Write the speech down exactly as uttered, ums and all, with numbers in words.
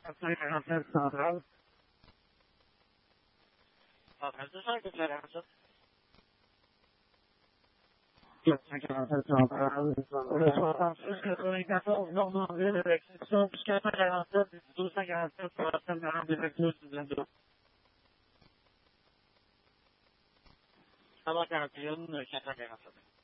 quatre cent quarante-sept centrale. Centrale deux cent quarante-sept. quatre cent quarante-sept centrale. Le soixante-six quatre-vingt-quatorze Normandville avec section plus quatre cent quarante-sept et deux cent quarante-sept sur la première directrice du vingt-deux. cent quarante et un, quatre cent quarante-sept.